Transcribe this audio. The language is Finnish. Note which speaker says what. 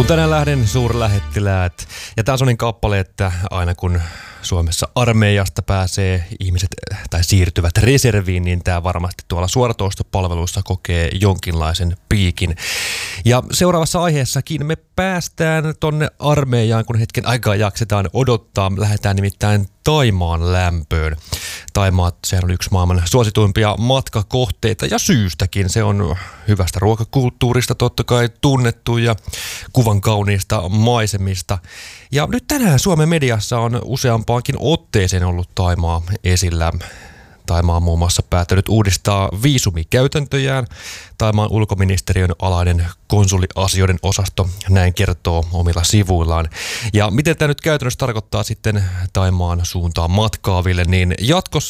Speaker 1: Kun tänään lähden suurlähettiläät, ja tää on sellainen kappale, että aina kun Suomessa armeijasta pääsee ihmiset tai siirtyvät reserviin, niin tämä varmasti tuolla suoratoistopalveluissa kokee jonkinlaisen piikin. Ja seuraavassa aiheessakin me päästään tonne armeijaan, kun hetken aikaa jaksetaan odottaa. Lähdetään nimittäin Thaimaan lämpöön. Thaimaa, sehän on yksi maailman suosituimpia matkakohteita ja syystäkin. Se on hyvästä ruokakulttuurista totta kai tunnettu ja kuvan kauniista maisemista. Ja nyt tänään Suomen mediassa on useampaankin otteeseen ollut Thaimaa esillä. Thaimaa on muun muassa päättänyt uudistaa viisumikäytäntöjään. Thaimaan ulkoministeriön alainen konsuliasioiden osasto näin kertoo omilla sivuillaan. Ja miten tämä nyt käytännössä tarkoittaa sitten Thaimaan suuntaan matkaaville, niin jatkossa